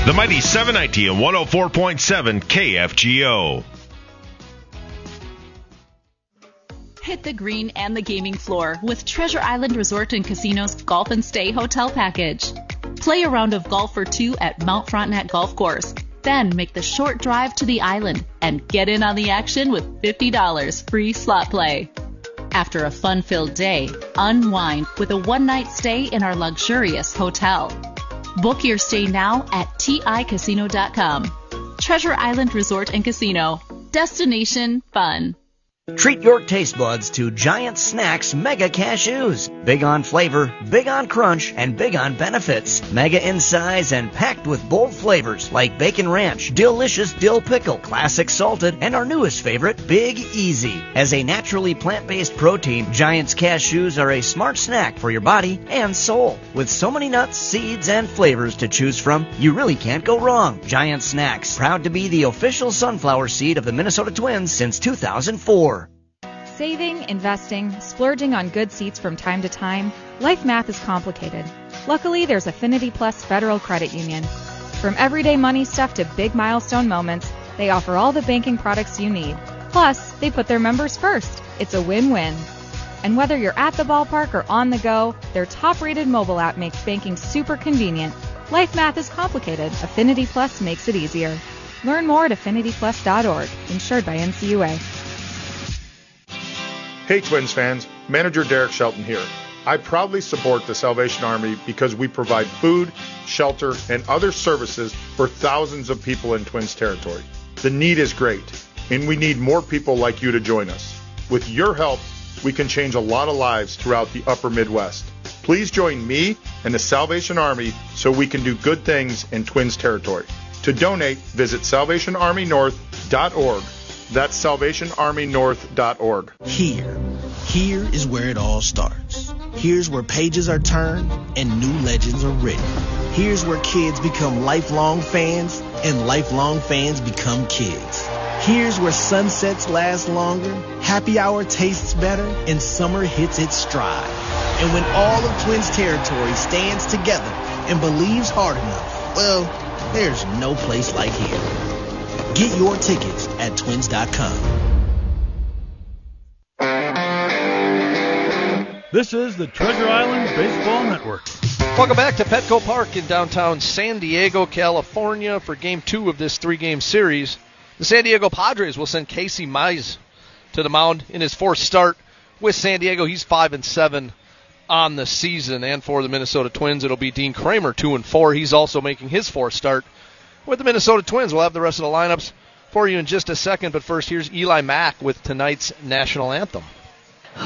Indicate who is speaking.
Speaker 1: The Mighty 790 and 104.7 KFGO.
Speaker 2: Hit the green and the gaming floor with Treasure Island Resort and Casino's Golf and Stay Hotel Package. Play a round of golf for two at Mount Frontenac Golf Course. Then make the short drive to the island and get in on the action with $50 free slot play. After a fun-filled day, unwind with a one-night stay in our luxurious hotel. Book your stay now at ticasino.com. Treasure Island Resort and Casino. Destination fun.
Speaker 3: Treat your taste buds to Giant Snacks Mega Cashews. Big on flavor, big on crunch, and big on benefits. Mega in size and packed with bold flavors like Bacon Ranch, Delicious Dill Pickle, Classic Salted, and our newest favorite, Big Easy. As a naturally plant-based protein, Giant's Cashews are a smart snack for your body and soul. With so many nuts, seeds, and flavors to choose from, you really can't go wrong. Giant Snacks, proud to be the official sunflower seed of the Minnesota Twins since 2004.
Speaker 4: Saving, investing, splurging on good seats from time to time, life math is complicated. Luckily, there's Affinity Plus Federal Credit Union. From everyday money stuff to big milestone moments, they offer all the banking products you need. Plus, they put their members first. It's a win-win. And whether you're at the ballpark or on the go, their top-rated mobile app makes banking super convenient. Life math is complicated. Affinity Plus makes it easier. Learn more at affinityplus.org. Insured by NCUA.
Speaker 5: Hey Twins fans, Manager Derek Shelton here. I proudly support the Salvation Army because we provide food, shelter, and other services for thousands of people in Twins territory. The need is great, and we need more people like you to join us. With your help, we can change a lot of lives throughout the upper Midwest. Please join me and the Salvation Army so we can do good things in Twins territory. To donate, visit salvationarmynorth.org. That's salvationarmynorth.org.
Speaker 6: Here is where it all starts. Here's where pages are turned and new legends are written. Here's where kids become lifelong fans and lifelong fans become kids. Here's where sunsets last longer, happy hour tastes better, and summer hits its stride. And when all of Twins territory stands together and believes hard enough, well, there's no place like here. Get your tickets at twins.com.
Speaker 7: This is the Treasure Island Baseball Network.
Speaker 8: Welcome back to Petco Park in downtown San Diego, California for Game 2 of this 3-game series. The San Diego Padres will send Casey Mize to the mound in his fourth start with San Diego. He's 5-7 on the season. And for the Minnesota Twins, it'll be Dean Kramer, 2-4. He's also making his fourth start with the Minnesota Twins. We'll have the rest of the lineups for you in just a second, but first, here's Eli Mack with tonight's national anthem.